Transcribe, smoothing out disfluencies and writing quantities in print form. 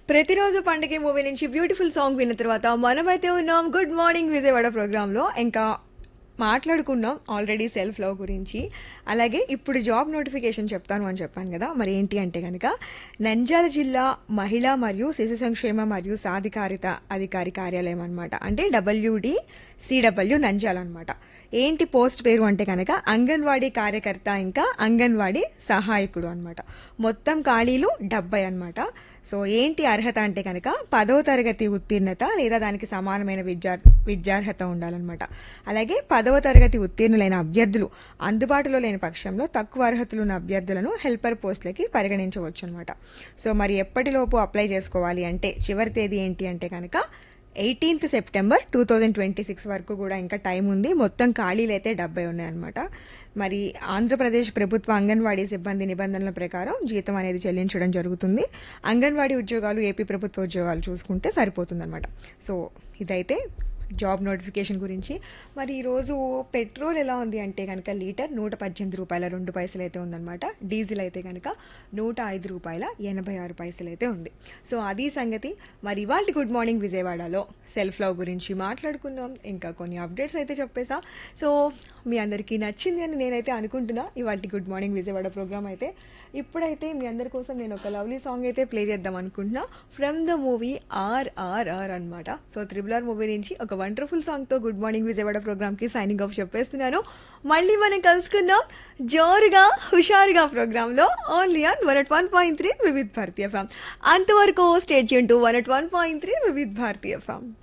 ప్రతిరోజు పండగే మూవీ నుంచి బ్యూటిఫుల్ సాంగ్ విన్న తర్వాత మనమైతే ఉన్నాం గుడ్ మార్నింగ్ విజయవాడ ప్రోగ్రాంలో. ఇంకా మాట్లాడుకున్నాం ఆల్రెడీ సెల్ఫ్ లవ్ గురించి. అలాగే ఇప్పుడు జాబ్ నోటిఫికేషన్ చెప్తాను అని చెప్పాను కదా, మరి ఏంటి అంటే కనుక నంద్యాల జిల్లా మహిళా మరియు శిశు సంక్షేమ మరియు సాధికారిత అధికారి కార్యాలయం అనమాట. అంటే WDCW నంద్యాల అనమాట. ఏంటి పోస్ట్ పేరు అంటే కనుక అంగన్వాడీ కార్యకర్త ఇంకా అంగన్వాడీ సహాయకుడు అనమాట. మొత్తం ఖాళీలు 70 అనమాట. సో ఏంటి అర్హత అంటే కనుక 10వ తరగతి ఉత్తీర్ణత లేదా దానికి సమానమైన విద్యార్హత ఉండాలన్నమాట. అలాగే 10వ తరగతి ఉత్తీర్ణులైన అభ్యర్థులు అందుబాటులో లేని పక్షంలో తక్కువ అర్హతలు ఉన్న అభ్యర్థులను హెల్పర్ పోస్టులకి పరిగణించవచ్చు అనమాట. సో మరి ఎప్పటిలోపు అప్లై చేసుకోవాలి అంటే చివరి తేదీ ఏంటి అంటే కనుక 18th September 2026 వరకు కూడా ఇంకా టైం ఉంది. మొత్తం ఖాళీలు అయితే 70 ఉన్నాయన్నమాట. మరి ఆంధ్రప్రదేశ్ ప్రభుత్వ అంగన్వాడీ సిబ్బంది నిబంధనల ప్రకారం జీతం అనేది చెల్లించడం జరుగుతుంది. అంగన్వాడీ ఉద్యోగాలు ఏపీ ప్రభుత్వ ఉద్యోగాలు చూసుకుంటే సరిపోతుందన్నమాట. సో ఇదైతే జాబ్ నోటిఫికేషన్ గురించి. మరి ఈరోజు పెట్రోల్ ఎలా ఉంది అంటే కనుక లీటర్ 118 రూపాయల 2 పైసలు అయితే ఉందన్నమాట. డీజిల్ అయితే కనుక 105 రూపాయల 86 పైసలు అయితే ఉంది. సో అది సంగతి. మరి ఇవాళ గుడ్ మార్నింగ్ విజయవాడలో సెల్ఫ్ లవ్ గురించి మాట్లాడుకున్నాం. ఇంకా కొన్ని అప్డేట్స్ అయితే చెప్పేసా. సో మీ అందరికీ నచ్చింది అని నేనైతే అనుకుంటున్నా ఇవాళ గుడ్ మార్నింగ్ విజయవాడ ప్రోగ్రామ్ అయితే. ఇప్పుడైతే మీ అందరి కోసం నేను ఒక లవ్లీ సాంగ్ అయితే ప్లే చేద్దాం అనుకుంటున్నా. ఫ్రమ్ ద మూవీ RRR అనమాట. సో RRR మూవీ నుంచి ఒక వండర్ఫుల్ సాంగ్ తో గుడ్ మార్నింగ్ విజయవాడ ప్రోగ్రామ్ కి సైనింగ్ ఆఫ్ చెప్పేస్తున్నాను. మళ్ళీ మనం కలుసుకుందాం జోరుగా హుషారుగా ప్రోగ్రామ్ లో only on 101.3 Vividh Bharatiya FM. అంతవరకు state tune to 101.3 Vividh Bharatiya FM.